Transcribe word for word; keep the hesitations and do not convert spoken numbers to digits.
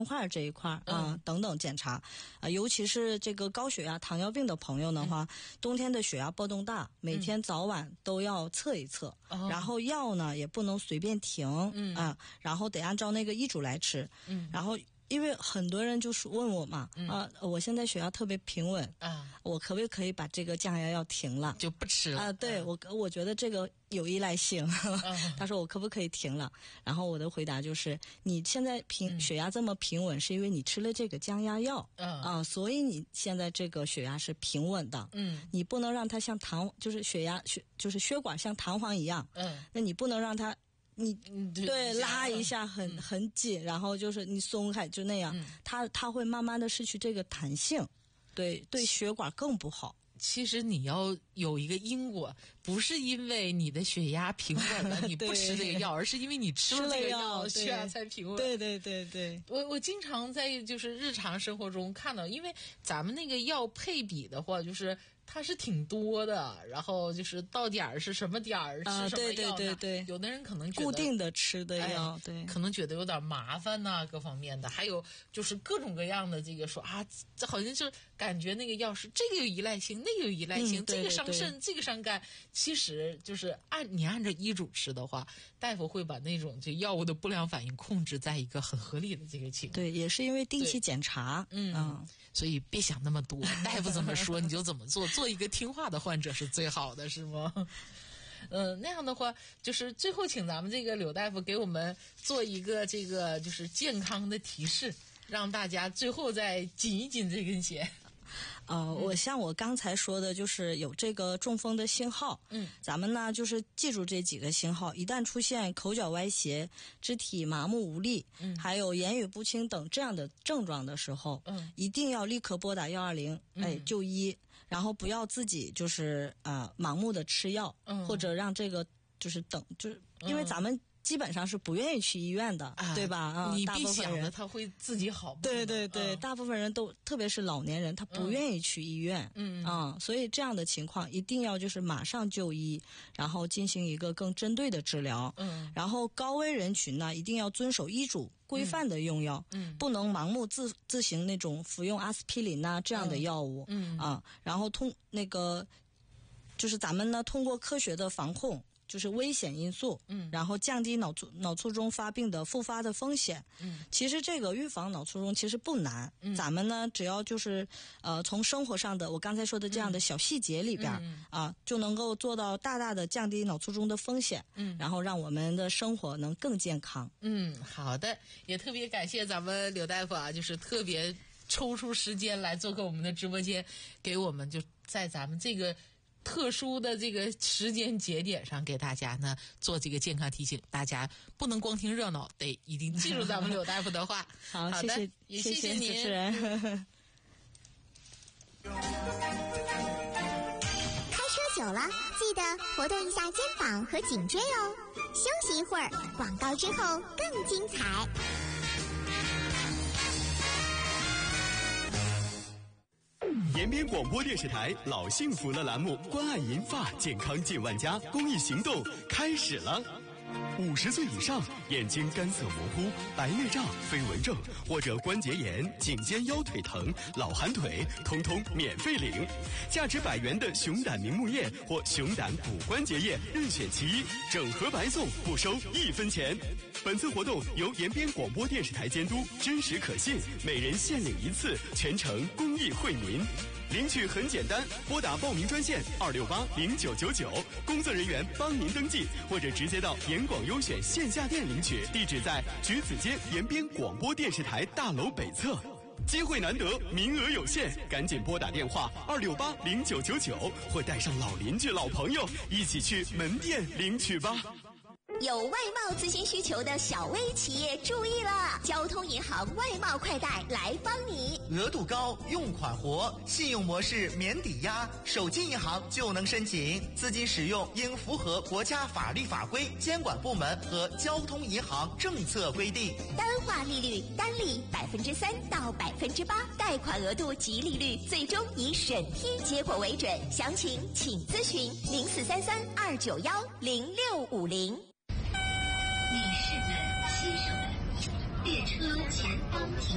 块这一块啊、呃、等等检查啊、呃，尤其是这个高血压、糖尿病的朋友的话，嗯、冬天的血压波动大，每天早晚都要测一测，嗯、然后药呢也不能随便停，嗯啊、呃，然后得按照那个医嘱来吃，嗯，然后。因为很多人就是问我嘛，嗯、啊，我现在血压特别平稳，啊，我可不可以把这个降压药停了， 就不吃了？ 啊，对，嗯、我我觉得这个有依赖性。嗯、他说我可不可以停了？然后我的回答就是，你现在平、嗯、血压这么平稳，是因为你吃了这个降压药，嗯啊，所以你现在这个血压是平稳的，嗯，你不能让它像弹，就是血压血就是血管像弹簧一样，嗯，那你不能让它。你对拉一下很、嗯、很紧，然后就是你松开就那样，嗯、它它会慢慢的失去这个弹性，对对血管更不好。 其实你要有一个因果，不是因为你的血压平稳了你不吃这个药，而是因为你吃了这个药血压才平稳。 对对对对， 我我经常在就是日常生活中看到，因为咱们那个药配比的话，就是它是挺多的，然后就是到点儿是什么点儿、啊、吃什么药， 对对对对， 有的人可能觉得固定的吃的药，哎、对， 可能觉得有点麻烦呐、啊，各方面的，还有就是各种各样的这个说啊，这好像就感觉那个药是这个有依赖性，那个有依赖性，嗯、这个伤肾，这个伤肝。其实就是按你按照医嘱吃的话，大夫会把那种这药物的不良反应控制在一个很合理的这个情况。 对，也是因为定期检查，嗯嗯， 所以别想那么多，大夫怎么说你就怎么做。做一个听话的患者是最好的，是吗？嗯，那样的话，就是最后请咱们这个柳大夫给我们做一个这个就是健康的提示，让大家最后再紧一紧这根弦。 呃，我像我刚才说的，就是有这个中风的信号。嗯，咱们呢就是记住这几个信号，一旦出现口角歪斜、肢体麻木无力，嗯，还有言语不清等这样的症状的时候，嗯，一定要立刻拨打一二零，哎，就医，然后不要自己就是呃盲目的吃药，嗯，或者让这个就是等，就是因为咱们。基本上是不愿意去医院的，啊、对吧？啊， 你必想的他会自己好。 对对对，嗯、大部分人都，特别是老年人，他不愿意去医院。嗯啊、嗯，所以这样的情况一定要就是马上就医，然后进行一个更针对的治疗。嗯，然后高危人群呢，一定要遵守医嘱。规范的用药，嗯，不能盲目自自行那种服用阿司匹林呐、啊、这样的药物，嗯啊，然后通那个就是咱们呢通过科学的防控。就是危险因素，嗯，然后降低脑卒脑卒中发病的复发的风险，嗯，其实这个预防脑卒中其实不难，嗯，咱们呢只要就是呃从生活上的我刚才说的这样的小细节里边、嗯、啊，就能够做到大大的降低脑卒中的风险，嗯，然后让我们的生活能更健康。 嗯，好的，也特别感谢咱们柳大夫啊，就是特别抽出时间来做客我们的直播间，给我们就在咱们这个。特殊的这个时间节点上给大家呢做这个健康提醒，大家不能光听热闹，得一定记住咱们柳大夫的话。 好， 好的， 谢谢， 也谢谢您。 主持人。 开车久了，记得活动一下肩膀和颈椎哦。休息一会儿，广告之后更精彩。 延边广播电视台老幸福了栏目关爱银发健康近万家公益行动开始了。五十岁以上眼睛干涩模糊、白内障、飞蚊症或者关节炎、颈肩腰腿疼、老寒腿，通通免费领。价值百元的熊胆明目液或熊胆骨关节液任选其一，整盒白送，不收一分钱。本次活动由延边广播电视台监督，真实可信，每人限领一次，全程公益惠民。领取很简单，拨打报名专线二六八零九九九，工作人员帮您登记，或者直接到延广优选线下店领取，地址在橘子街延边广播电视台大楼北侧。机会难得，名额有限，赶紧拨打电话二六八零九九九，或带上老邻居、老朋友一起去门店领取吧。 有外贸咨询需求的小微企业注意了，交通银行外贸快贷来帮你。 额度高，用款活，信用模式免抵押，手机银行就能申请。资金使用应符合国家法律法规、监管部门和交通银行政策规定。 单化利率单利百分之三到百分之八，贷款额度及利率最终以审批结果为准。详情请咨询零四三三二九幺零六五零。 女士们、先生们，列车前方停。